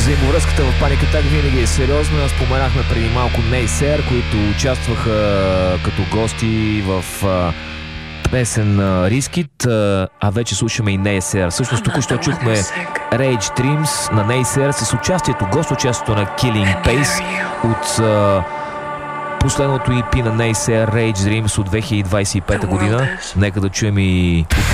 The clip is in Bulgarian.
Взаимовръзката в Panic Attack винаги е сериозна. Споменахме преди малко Naysayer, които участваха като гости в песен Risk It, а вече слушаме и Naysayer. Всъщност току-що чухме Rage Dreams на Naysayer с участието, гост-участието на Killing Pace от последното EP на Naysayer, Rage Dreams от 2025 година. Нека да чуем и